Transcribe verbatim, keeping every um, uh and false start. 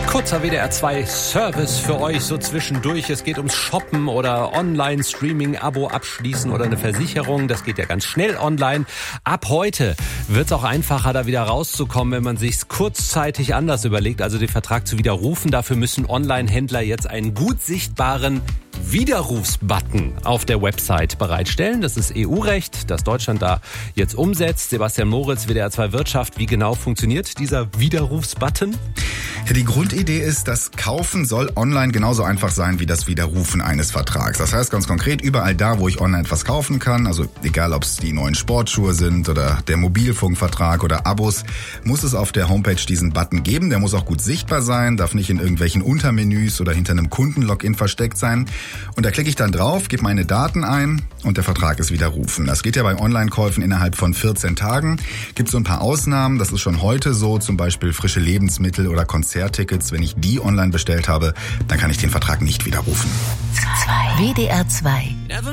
Kurzer W D R zwei Service für euch so zwischendurch. Es geht ums Shoppen oder Online-Streaming-Abo abschließen oder eine Versicherung. Das geht ja ganz schnell online. Ab heute wird es auch einfacher, da wieder rauszukommen, wenn man sich kurzzeitig anders überlegt, also den Vertrag zu widerrufen. Dafür müssen Online-Händler jetzt einen gut sichtbaren Widerrufsbutton auf der Website bereitstellen. Das ist E U-Recht, das Deutschland da jetzt umsetzt. Sebastian Moritz, W D R zwei Wirtschaft. Wie genau funktioniert dieser Widerrufsbutton? Ja, die Grundidee ist, das Kaufen soll online genauso einfach sein wie das Widerrufen eines Vertrags. Das heißt ganz konkret, überall da, wo ich online etwas kaufen kann, also egal ob es die neuen Sportschuhe sind oder der Mobilfunkvertrag oder Abos, muss es auf der Homepage diesen Button geben. Der muss auch gut sichtbar sein, darf nicht in irgendwelchen Untermenüs oder hinter einem Kundenlogin versteckt sein. Und da klicke ich dann drauf, gebe meine Daten ein und der Vertrag ist widerrufen. Das geht ja bei Online-Käufen innerhalb von vierzehn Tagen. Gibt so ein paar Ausnahmen, das ist schon heute so, zum Beispiel frische Lebensmittel oder Konzerttickets. Wenn ich die online bestellt habe, dann kann ich den Vertrag nicht widerrufen. W D R zwei